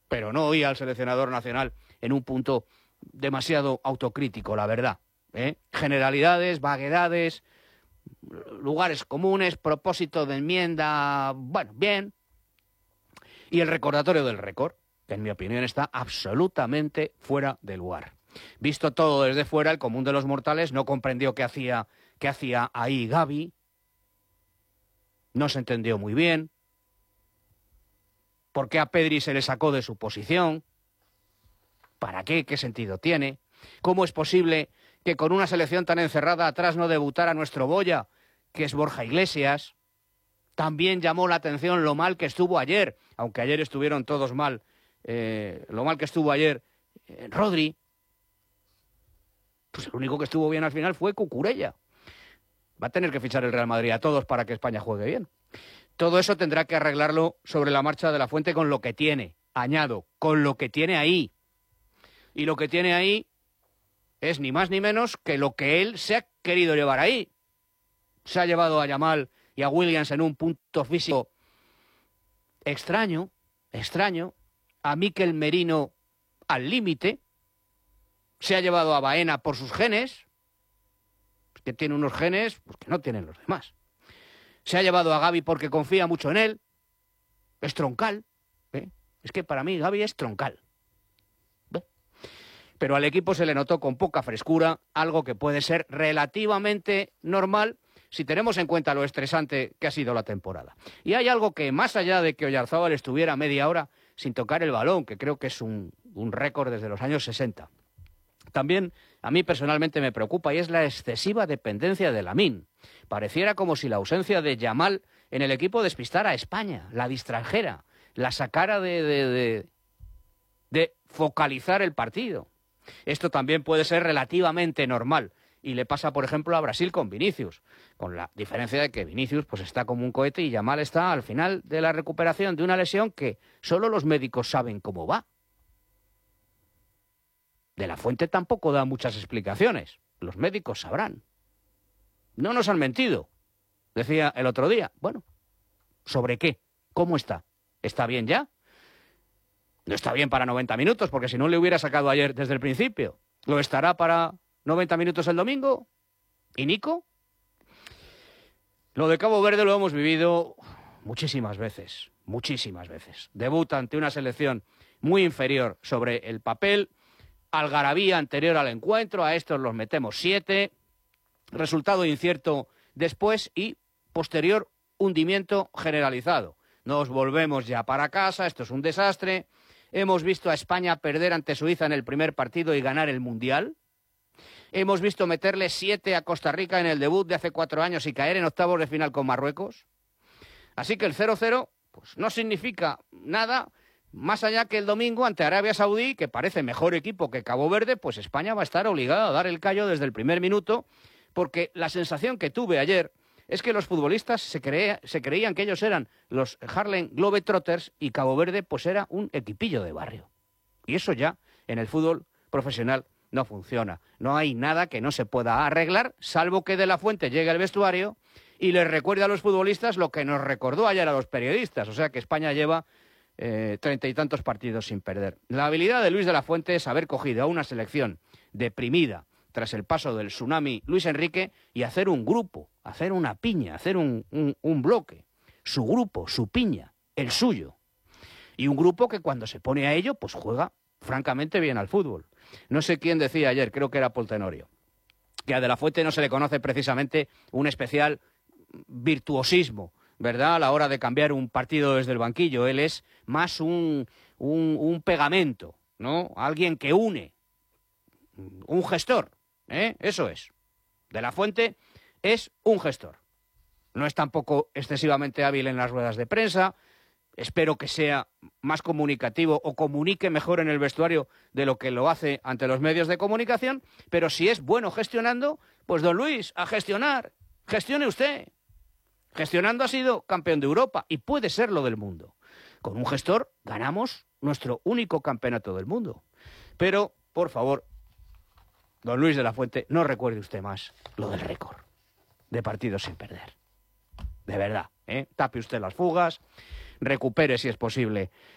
pero no oí al seleccionador nacional en un punto demasiado autocrítico, la verdad. Generalidades, vaguedades, lugares comunes, propósito de enmienda, bueno, bien. Y el recordatorio del récord, que en mi opinión está absolutamente fuera de lugar. Visto todo desde fuera, el común de los mortales no comprendió qué hacía ahí Gavi, no se entendió muy bien, por qué a Pedri se le sacó de su posición, para qué sentido tiene, cómo es posible que con una selección tan encerrada atrás no debutara nuestro boya, que es Borja Iglesias. También llamó la atención lo mal que estuvo ayer, aunque ayer estuvieron todos mal, lo mal que estuvo ayer Rodri. Pues el único que estuvo bien al final fue Cucurella. Va a tener que fichar el Real Madrid a todos para que España juegue bien. Todo eso tendrá que arreglarlo sobre la marcha de la Fuente con lo que tiene. Añado, con lo que tiene ahí. Y lo que tiene ahí es ni más ni menos que lo que él se ha querido llevar ahí. Se ha llevado a Yamal y a Williams en un punto físico extraño, a Mikel Merino al límite, se ha llevado a Baena por sus genes, que tiene unos genes pues, que no tienen los demás. Se ha llevado a Gavi porque confía mucho en él, es troncal, es que para mí Gavi es troncal. Pero al equipo se le notó con poca frescura, algo que puede ser relativamente normal si tenemos en cuenta lo estresante que ha sido la temporada. Y hay algo que, más allá de que Oyarzábal estuviera media hora sin tocar el balón, que creo que es un récord desde los años 60, también a mí personalmente me preocupa, y es la excesiva dependencia de Lamine. Pareciera como si la ausencia de Yamal en el equipo despistara a España, la distrajera, la sacara de focalizar el partido. Esto también puede ser relativamente normal. Y le pasa, por ejemplo, a Brasil con Vinicius, con la diferencia de que Vinicius pues está como un cohete y Yamal está al final de la recuperación de una lesión que solo los médicos saben cómo va. De la Fuente tampoco da muchas explicaciones. Los médicos sabrán. No nos han mentido, decía el otro día. Bueno, ¿sobre qué? ¿Cómo está? ¿Está bien ya? No está bien para 90 minutos, porque si no le hubiera sacado ayer desde el principio. ¿Lo estará para 90 minutos el domingo? ¿Y Nico? Lo de Cabo Verde lo hemos vivido muchísimas veces. Debuta ante una selección muy inferior sobre el papel, algarabía anterior al encuentro, a estos los metemos 7, resultado incierto después y posterior hundimiento generalizado. Nos volvemos ya para casa, esto es un desastre. Hemos visto a España perder ante Suiza en el primer partido y ganar el Mundial. Hemos visto meterle 7 a Costa Rica en el debut de hace 4 años y caer en octavos de final con Marruecos. Así que el 0-0 pues, no significa nada, más allá que el domingo ante Arabia Saudí, que parece mejor equipo que Cabo Verde, pues España va a estar obligada a dar el callo desde el primer minuto, porque la sensación que tuve ayer es que los futbolistas se creían que ellos eran los Harlem Globetrotters y Cabo Verde pues era un equipillo de barrio. Y eso ya en el fútbol profesional no funciona. No hay nada que no se pueda arreglar, salvo que de la Fuente llegue al vestuario y les recuerde a los futbolistas lo que nos recordó ayer a los periodistas. O sea que España lleva 30 y tantos partidos sin perder. La habilidad de Luis de la Fuente es haber cogido a una selección deprimida tras el paso del tsunami Luis Enrique y hacer un grupo, hacer una piña, hacer un bloque. Su grupo, su piña, el suyo. Y un grupo que cuando se pone a ello, pues juega francamente bien al fútbol. No sé quién decía ayer, creo que era Paul Tenorio, que a De la Fuente no se le conoce precisamente un especial virtuosismo, ¿verdad? A la hora de cambiar un partido desde el banquillo. Él es más un pegamento, ¿no? Alguien que une, un gestor, Eso es. De la Fuente es un gestor. No es tampoco excesivamente hábil en las ruedas de prensa. Espero que sea más comunicativo o comunique mejor en el vestuario de lo que lo hace ante los medios de comunicación. Pero si es bueno gestionando, pues don Luis, a gestionar. Gestione usted. Gestionando ha sido campeón de Europa y puede serlo del mundo. Con un gestor ganamos nuestro único campeonato del mundo. Pero, por favor, don Luis de la Fuente, no recuerde usted más lo del récord de partidos sin perder. De verdad, Tape usted las fugas, recupere, si es posible,